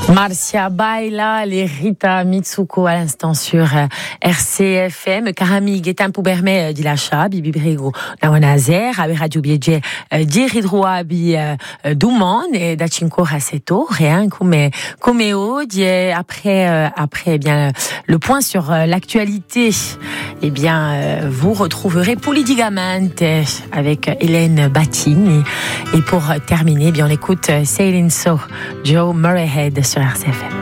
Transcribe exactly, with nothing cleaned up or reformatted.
Marcia Baila, les Rita Mitsuko à l'instant sur R C F M. Karami Getan Pouberme di Lacha, Bibi Brego, Nawanazer, avec Radio Biedje, Diridroa Bi Douman et Dachinko Raseto, rien comme comme odi. Après après eh bien le point sur l'actualité, eh bien vous retrouverez Polidigamente avec Hélène Battini et pour terminer, eh bien on écoute Sailing So, Joe Murrayhead sur R C F M.